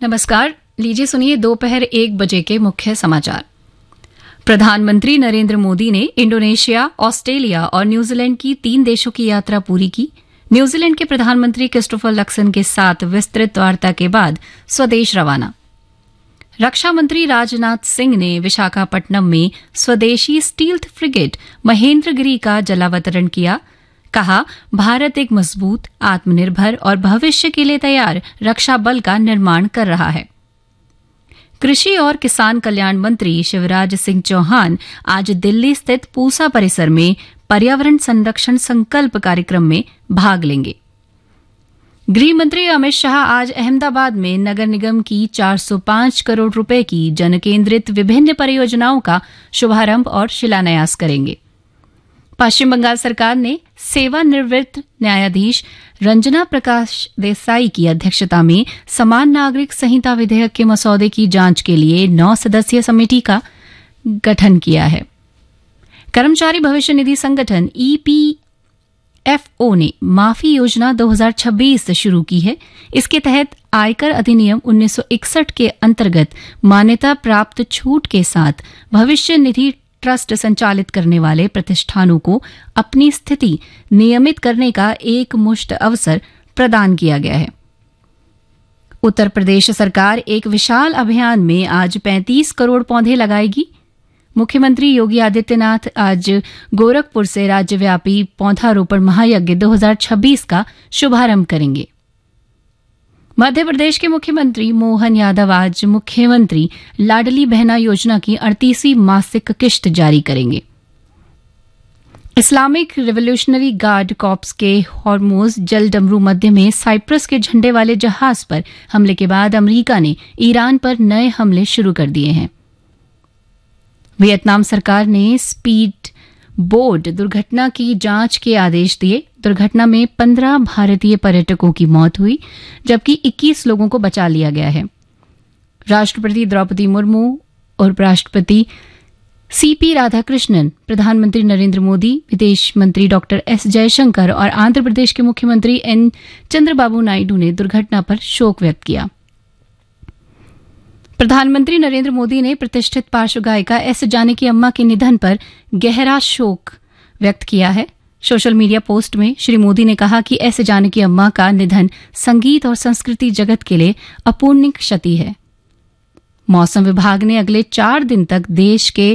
नमस्कार, लीजिए सुनिए दोपहर 1 बजे के मुख्य समाचार। प्रधानमंत्री नरेंद्र मोदी ने इंडोनेशिया, ऑस्ट्रेलिया और न्यूजीलैंड की 3 देशों की यात्रा पूरी की। न्यूजीलैंड के प्रधानमंत्री क्रिस्टोफर लक्सन के साथ विस्तृत वार्ता के बाद स्वदेश रवाना। रक्षा मंत्री राजनाथ सिंह ने विशाखापट्टनम में स्वदेशी स्टील्थ फ्रिगेट महेंद्रगिरी का जलावतरण किया। कहा, भारत एक मजबूत, आत्मनिर्भर और भविष्य के लिए तैयार रक्षा बल का निर्माण कर रहा है। कृषि और किसान कल्याण मंत्री शिवराज सिंह चौहान आज दिल्ली स्थित पूसा परिसर में पर्यावरण संरक्षण संकल्प कार्यक्रम में भाग लेंगे। गृह मंत्री अमित शाह आज अहमदाबाद में नगर निगम की 405 करोड़ रुपए की जनकेंद्रित विभिन्न परियोजनाओं का शुभारंभ और शिलान्यास करेंगे। पश्चिम बंगाल सरकार ने सेवानिवृत्त न्यायाधीश रंजना प्रकाश देसाई की अध्यक्षता में समान नागरिक संहिता विधेयक के मसौदे की जांच के लिए 9 सदस्यीय समिति का गठन किया है। कर्मचारी भविष्य निधि संगठन EPFO ने माफी योजना 2026 शुरू की है। इसके तहत आयकर अधिनियम 1961 के अंतर्गत मान्यता प्राप्त छूट के साथ भविष्य निधि ट्रस्ट संचालित करने वाले प्रतिष्ठानों को अपनी स्थिति नियमित करने का एक मुश्त अवसर प्रदान किया गया है। उत्तर प्रदेश सरकार एक विशाल अभियान में आज 35 करोड़ पौधे लगाएगी। मुख्यमंत्री योगी आदित्यनाथ आज गोरखपुर से राज्यव्यापी पौधारोपण महायज्ञ 2026 का शुभारंभ करेंगे। मध्य प्रदेश के मुख्यमंत्री मोहन यादव आज मुख्यमंत्री लाडली बहना योजना की 38वीं मासिक किश्त जारी करेंगे। इस्लामिक रिवोल्यूशनरी गार्ड कॉर्प्स के हॉर्मुज जल डमरू मध्य में साइप्रस के झंडे वाले जहाज पर हमले के बाद अमेरिका ने ईरान पर नए हमले शुरू कर दिए हैं। वियतनाम सरकार ने स्पीड बोट दुर्घटना की जांच के आदेश दिए। दुर्घटना में 15 भारतीय पर्यटकों की मौत हुई, जबकि 21 लोगों को बचा लिया गया है। राष्ट्रपति द्रौपदी मुर्मू, उपराष्ट्रपति CP राधाकृष्णन, प्रधानमंत्री नरेंद्र मोदी, विदेश मंत्री डॉक्टर S जयशंकर और आंध्र प्रदेश के मुख्यमंत्री N चंद्रबाबू नायडू ने दुर्घटना पर शोक व्यक्त किया। प्रधानमंत्री नरेंद्र मोदी ने प्रतिष्ठित पार्श्व गायिका S जानकी अम्मा के निधन पर गहरा शोक व्यक्त किया है। सोशल मीडिया पोस्ट में श्री मोदी ने कहा कि S जानकी अम्मा का निधन संगीत और संस्कृति जगत के लिए अपूर्णीय क्षति है। मौसम विभाग ने अगले 4 दिन तक देश के